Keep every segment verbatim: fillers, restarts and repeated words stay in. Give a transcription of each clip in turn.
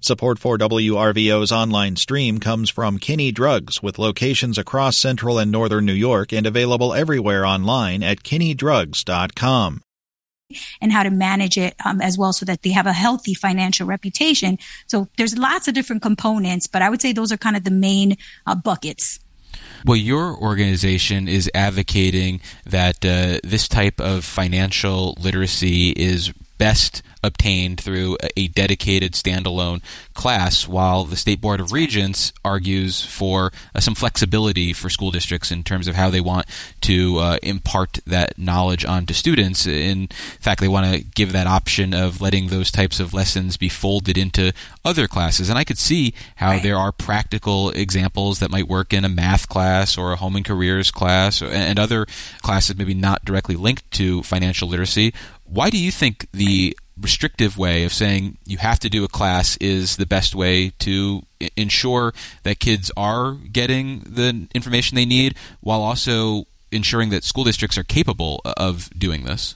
Support for W R V O's online stream comes from Kinney Drugs, with locations across central and northern New York and available everywhere online at kinney drugs dot com. And how to manage it um, as well so that they have a healthy financial reputation. So there's lots of different components, but I would say those are kind of the main uh, buckets. Well, your organization is advocating that uh, this type of financial literacy is best obtained through a dedicated standalone class, while the State Board of Regents argues for uh, some flexibility for school districts in terms of how they want to uh, impart that knowledge onto students. In fact, they want to give that option of letting those types of lessons be folded into other classes. And I could see how right. there are practical examples that might work in a math class or a home and careers class and other classes maybe not directly linked to financial literacy. Why do you think the restrictive way of saying you have to do a class is the best way to ensure that kids are getting the information they need, while also ensuring that school districts are capable of doing this?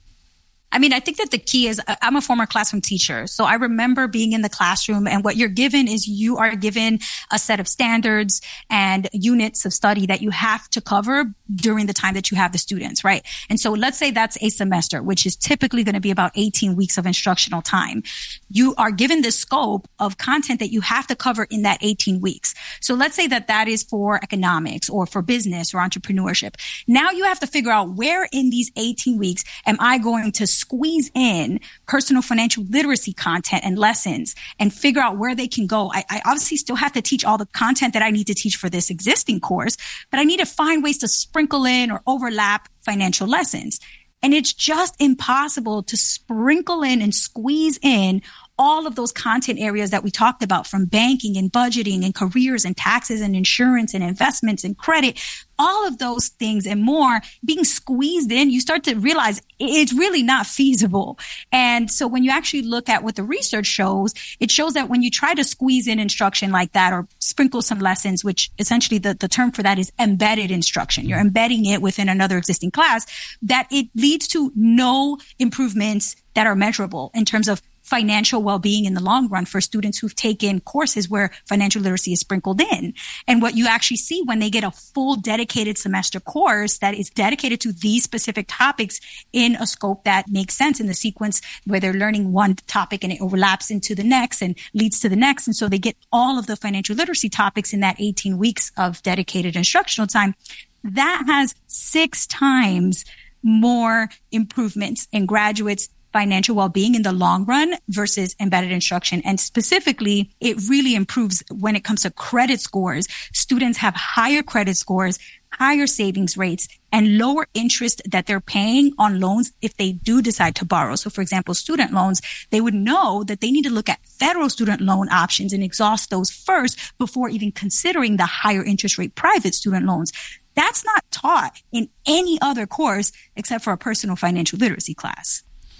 I mean, I think that the key is I'm a former classroom teacher. So I remember being in the classroom, and what you're given is you are given a set of standards and units of study that you have to cover during the time that you have the students, right? And so let's say that's a semester, which is typically going to be about eighteen weeks of instructional time. You are given the scope of content that you have to cover in that eighteen weeks. So let's say that that is for economics or for business or entrepreneurship. Now you have to figure out where in these eighteen weeks am I going to squeeze in personal financial literacy content and lessons and figure out where they can go. I, I obviously still have to teach all the content that I need to teach for this existing course, but I need to find ways to sprinkle in or overlap financial lessons. And it's just impossible to sprinkle in and squeeze in all of those content areas that we talked about, from banking and budgeting and careers and taxes and insurance and investments and credit, all of those things and more being squeezed in. You start to realize it's really not feasible. And so when you actually look at what the research shows, it shows that when you try to squeeze in instruction like that or sprinkle some lessons, which essentially the, the term for that is embedded instruction, you're embedding it within another existing class, that it leads to no improvements that are measurable in terms of financial well-being in the long run for students who've taken courses where financial literacy is sprinkled in. And what you actually see when they get a full dedicated semester course that is dedicated to these specific topics in a scope that makes sense in the sequence where they're learning one topic and it overlaps into the next and leads to the next. And so they get all of the financial literacy topics in that eighteen weeks of dedicated instructional time. That has six times more improvements in graduates' financial well-being in the long run versus embedded instruction. And specifically, it really improves when it comes to credit scores. Students have higher credit scores, higher savings rates, and lower interest that they're paying on loans if they do decide to borrow. So for example, student loans, they would know that they need to look at federal student loan options and exhaust those first before even considering the higher interest rate private student loans. That's not taught in any other course except for a personal financial literacy class.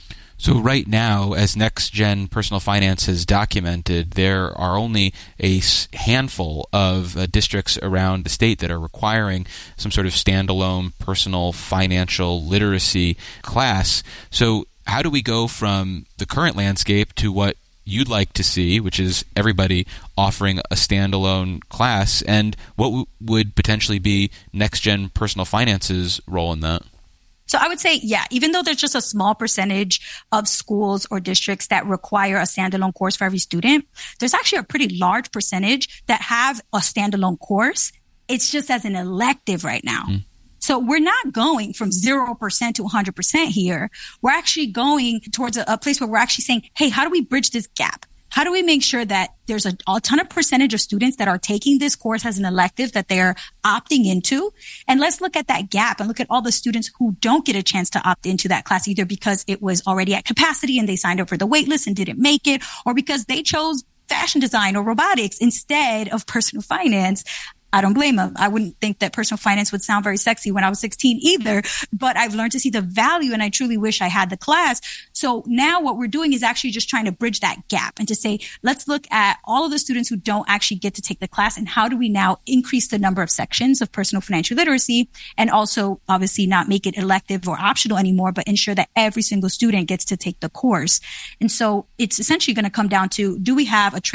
So right now, as Next Gen Personal Finance has documented, there are only a handful of uh, districts around the state that are requiring some sort of standalone personal financial literacy class. So how do we go from the current landscape to what you'd like to see, which is everybody offering a standalone class, and what w- would potentially be Next Gen Personal Finance's role in that? So I would say, yeah, even though there's just a small percentage of schools or districts that require a standalone course for every student, there's actually a pretty large percentage that have a standalone course. It's just as an elective right now. Mm. So we're not going from zero percent to one hundred percent here. We're actually going towards a, a place where we're actually saying, hey, how do we bridge this gap? How do we make sure that there's a, a ton of percentage of students that are taking this course as an elective that they're opting into? And let's look at that gap and look at all the students who don't get a chance to opt into that class, either because it was already at capacity and they signed up for the wait list and didn't make it, or because they chose fashion design or robotics instead of personal finance. I don't blame them. I wouldn't think that personal finance would sound very sexy when I was sixteen either, but I've learned to see the value and I truly wish I had the class. So now what we're doing is actually just trying to bridge that gap and to say, let's look at all of the students who don't actually get to take the class and how do we now increase the number of sections of personal financial literacy and also obviously not make it elective or optional anymore, but ensure that every single student gets to take the course. And so it's essentially going to come down to, do we have a